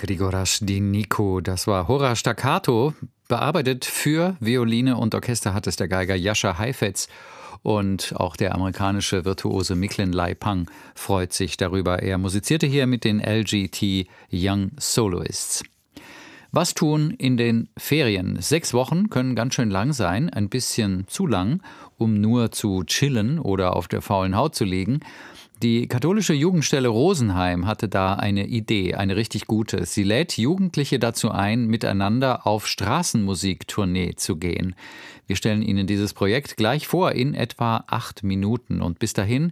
Grigoras Diniko, das war Hora Staccato. Bearbeitet für Violine und Orchester hat es der Geiger Jascha Heifetz. Und auch der amerikanische Virtuose Miklin Lai-Pang freut sich darüber. Er musizierte hier mit den LGT Young Soloists. Was tun in den Ferien? 6 Wochen können ganz schön lang sein, ein bisschen zu lang, um nur zu chillen oder auf der faulen Haut zu liegen. Die katholische Jugendstelle Rosenheim hatte da eine Idee, eine richtig gute. Sie lädt Jugendliche dazu ein, miteinander auf Straßenmusiktournee zu gehen. Wir stellen Ihnen dieses Projekt gleich vor in etwa 8 Minuten. Und bis dahin